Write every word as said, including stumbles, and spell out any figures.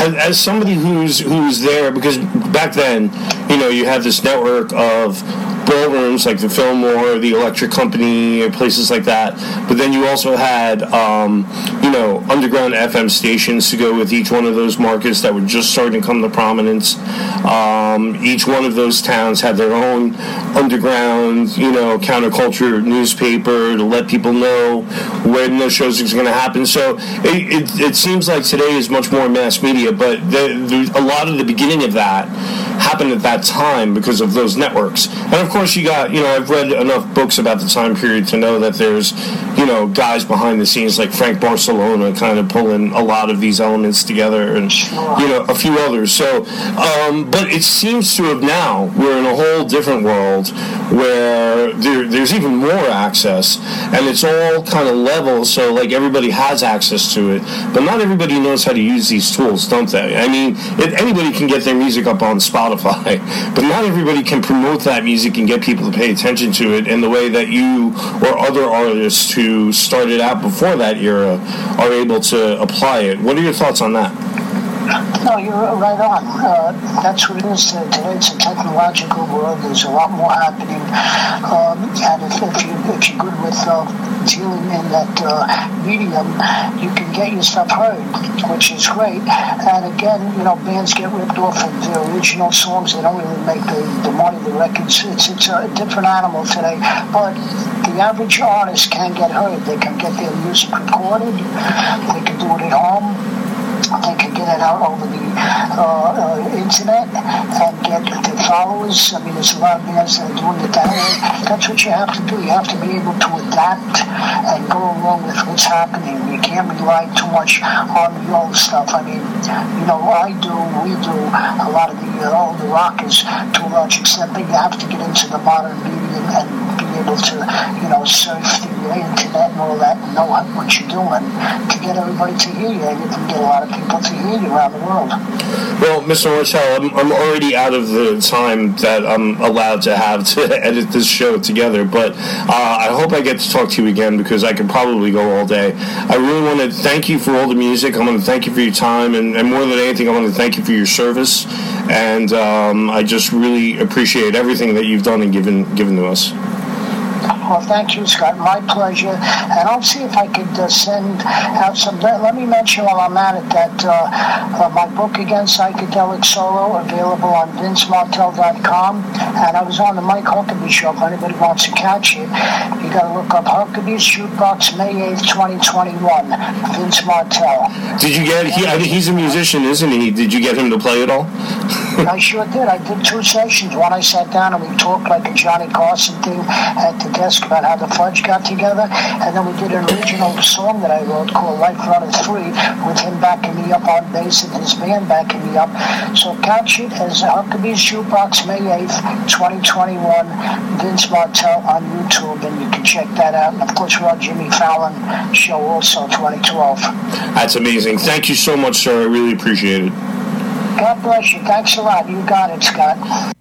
as, as somebody who's who's there, because back then, you know, you had this network of ballrooms like the Fillmore, the Electric Company, or places like that. But then you also had, um, you know, underground F M stations to go with each one of those markets that were just starting to come to prominence. Um, each one of those towns had their own underground, you know, counterculture newspaper to let people know when those shows are going to happen. So it, it, it seems like today is much more mass media, but the, the, a lot of the beginning of that happened at that time because of those networks. And of course you got, you know, I've read enough books about the time period to know that there's, you know, guys behind the scenes like Frank Barcelona kind of pulling a lot of these elements together, and, you know, a few others. So, um, but it seems to have now, we're in a whole different world where there, there's even more access, and it's all kind of level, so like everybody has access to it, but not everybody knows how to use these tools, don't they? I mean, if anybody can get their music up on Spotify, but not everybody can promote that music and get people to pay attention to it in the way that you or other artists who started out before that era are able to apply it. What are your thoughts on that? No, you're right on. Uh, that's what it is today. It's a technological world. There's a lot more happening. Um, and if, if, you, if you're good with uh, dealing in that uh, medium, you can get your stuff heard, which is great. And again, you know, bands get ripped off of their original songs. They don't really make the, the money, the records. It's, it's a different animal today. But the average artist can get heard. They can get their music recorded. They can do it at home. They can get it out over the uh, uh, internet and get their followers. I mean, there's a lot of bands that are doing it that way. That's what you have to do. You have to be able to adapt and go along with what's happening. You can't rely too much on the old stuff. I mean, you know, I do, we do, a lot of the uh, older rockers to a large extent, but you have to get into the modern medium and be able to, you know, surf the internet and all that and know what you're doing to get everybody to hear you. And you can get a lot of people to hear you around the world. Well, Mister Martel, I'm, I'm already out of the time that I'm allowed to have to edit this show together, but uh, I hope I get to talk to you again because I could probably go all day. I really want to thank you for all the music. I want to thank you for your time, and, and more than anything, I want to thank you for your service, and um, I just really appreciate everything that you've done and given, given to us. Well, thank you, Scott. My pleasure. And I'll see if I could uh, send out some. Let, let me mention while I'm at it that uh, uh, my book again, Psychedelic Solo, available on vince martel dot com. And I was on the Mike Huckabee show. If anybody wants to catch it, you got to look up Huckabee's Jukebox, May eighth, twenty twenty-one. Vince Martel. Did you get? He, I think he's a musician, isn't he? Did you get him to play it all? I sure did. I did two sessions. One I sat down and we talked like a Johnny Carson thing at the desk about how the Fudge got together, and then we did an original song that I wrote called Life Runneth Free with him backing me up on bass and his band backing me up. So catch it as Huckabee's Jukebox, May eighth, twenty twenty-one, Vince Martel on YouTube, and you can check that out. And of course we're on Jimmy Fallon show also, twenty twelve. That's amazing. Thank you so much, sir. I really appreciate it. God bless you. Thanks a lot. You got it, Scott.